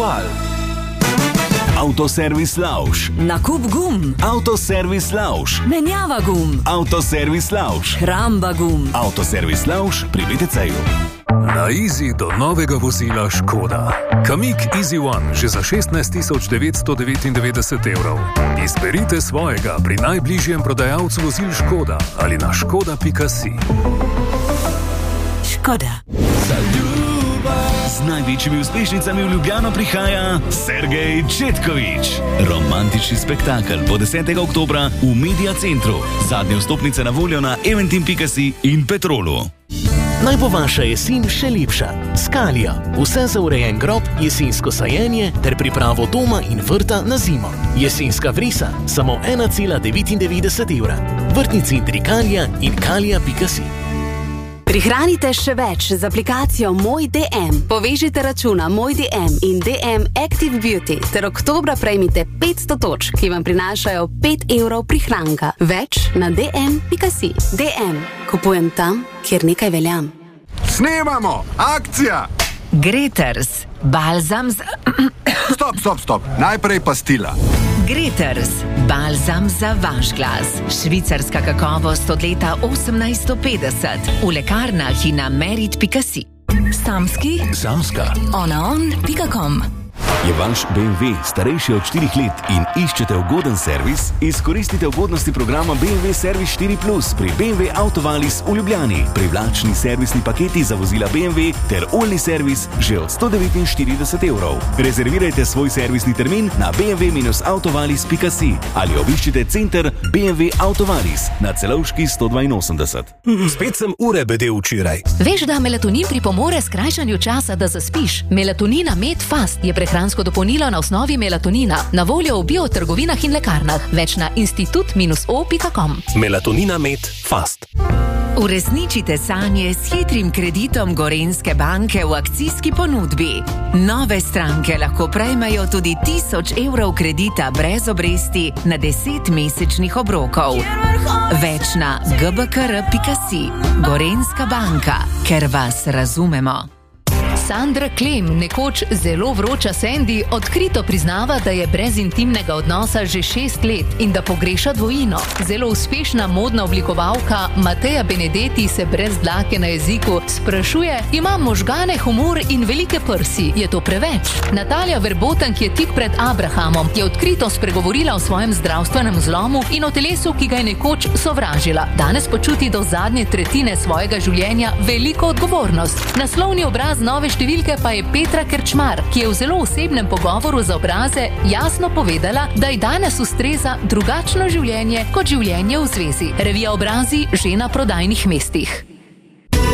Avtoservis Lauš. Nakup gum. Avtoservis Lauš. Menjava gum. Avtoservis Lauš. Hramba gum. Avtoservis Lauš pri BTC-ju. Na Easy do novega vozila Škoda. Kamiq Easy One že za 16.999 evrov. Izberite svojega pri najbližjem prodajalcu vozil Škoda ali na škoda.si. Škoda. Z največjimi uspešnicami v Ljubljano prihaja Sergej Četkovič. Romantični spektakel bo 10. oktobra v Media Centru. Zadnje vstopnice na voljo na eventim.si in Petrolu. Naj bo vaša jesen še lepša. Skalija. Vse za urejen grob, jesensko sajenje ter pripravo doma in vrta na zimo. Jesenska vrisa samo 1,99 evra. Vrtnici Intrikalija in kalija.si. Prihranite še več z aplikacijo Moj DM. Povežite računa Moj DM in DM Active Beauty ter oktobra prejmite 500 točk, ki vam prinašajo 5 evrov prihranka. Več na dm.si. DM. Kupujem tam, kjer nekaj veljam. Snemamo! Akcija! Greters. Balzam za... Stop. Najprej pastila. Greters. Balzam za vaš glas. Švicarska kakovost od leta 1850. V lekarnah in na merit.si. Samski. Samska. onaon.com. Je vaš BMW starejši od 4 let in iščete ugoden servis? Izkoristite ugodnosti programa BMW Servis 4 Plus pri BMW Autovalis v Ljubljani. Privlačni servisni paketi za vozila BMW ter oljni servis že od 149 evrov. Rezervirajte svoj servisni termin na bmw-autovalis.si ali obiščite center BMW Autovalis na Celovški 182. Spet sem ure bedel včeraj. Veš, da melatonin pripomore skrajšanju časa, da zaspiš? Melatonina Med Fast je prehransko dopolnilo na osnovi melatonina. Na voljo v biotrgovinah in lekarnah. Več na institut-o.com. Melatonina Med Fast. Uresničite sanje s hitrim kreditom Gorenjske banke v akcijski ponudbi. Nove stranke lahko prejmejo tudi 1000 evrov kredita brez obresti na 10 mesečnih obrokov. Več na gbkr.si. Gorenjska banka, ker vas razumemo. Sandra Klem, nekoč zelo vroča Sandy, odkrito priznava, da je brez intimnega odnosa že 6 let in da pogreša dvojino. Zelo uspešna modna oblikovalka Mateja Benedetti se brez dlake na jeziku sprašuje: imam možgane, humor in velike prsi, je to preveč? Natalija Verboten, ki je tik pred Abrahamom, je odkrito spregovorila o svojem zdravstvenem zlomu in o telesu, ki ga je nekoč sovražila. Danes počuti do zadnje tretjine svojega življenja veliko odgovornost. Naslovni obraz nove številke pa je Petra Krčmar, ki je v zelo osebnem pogovoru za Obraze jasno povedala, da ji danes ustreza drugačno življenje kot življenje v zvezi. Revija Obrazi že na prodajnih mestih.